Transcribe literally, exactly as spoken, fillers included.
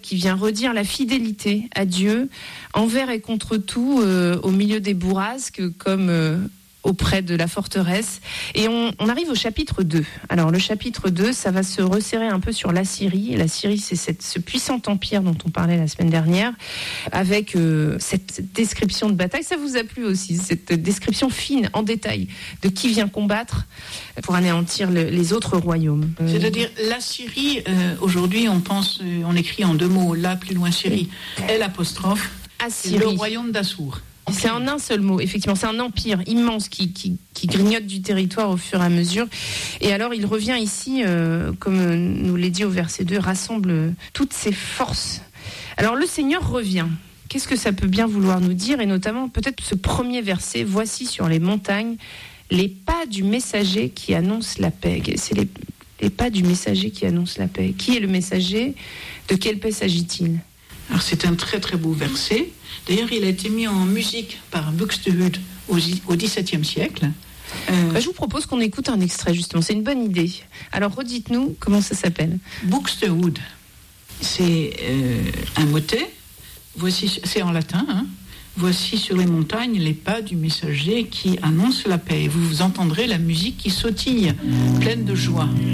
qui vient redire la fidélité à Dieu envers et contre tout, euh, au milieu des bourrasques, comme euh, auprès de la forteresse. Et on, on arrive au chapitre deux. Alors le chapitre deux, ça va se resserrer un peu sur l'Assyrie. L'Assyrie, c'est cette, ce puissant empire dont on parlait la semaine dernière, avec euh, cette, cette description de bataille. Ça vous a plu aussi, cette description fine, en détail, de qui vient combattre pour anéantir le, les autres royaumes. Euh... C'est-à-dire, la Syrie, euh, aujourd'hui, on pense, euh, on écrit en deux mots, là, plus loin, Syrie, L apostrophe, Assyrie. Le royaume d'Assour. C'est en un seul mot, effectivement. C'est un empire immense qui, qui, qui grignote du territoire au fur et à mesure. Et alors, il revient ici, euh, comme nous l'est dit au verset deux, rassemble toutes ses forces. Alors, le Seigneur revient. Qu'est-ce que ça peut bien vouloir nous dire? Et notamment, peut-être ce premier verset, « Voici sur les montagnes les pas du messager qui annonce la paix ». C'est les, les pas du messager qui annonce la paix. Qui est le messager? De quelle paix s'agit-il? Alors, c'est un très très beau verset. D'ailleurs, il a été mis en musique par Buxtehude au, au dix-septième siècle. Euh... Bah, je vous propose qu'on écoute un extrait, justement. C'est une bonne idée. Alors, redites-nous comment ça s'appelle. Buxtehude, c'est euh, un motet. Voici, c'est en latin. Hein. Voici sur les montagnes les pas du messager qui annonce la paix. Vous, vous entendrez la musique qui sautille, pleine de joie.